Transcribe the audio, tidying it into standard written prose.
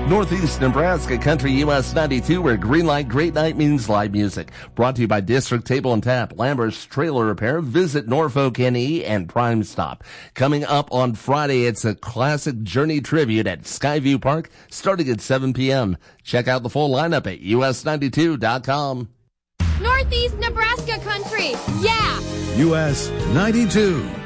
Northeast Nebraska Country US 92, where Green Light Great Night means live music. Brought to you by District Table and Tap, Lambert's Trailer Repair, Visit Norfolk NE, and Prime Stop. Coming up on Friday, it's a classic Journey tribute at Skyview Park, starting at 7 p.m. Check out the full lineup at us92.com. Northeast Nebraska Country, yeah! US 92.